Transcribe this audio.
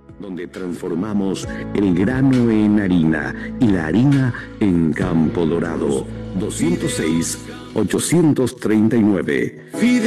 donde transformamos el grano en harina y la harina en Campo Dorado. 206-839.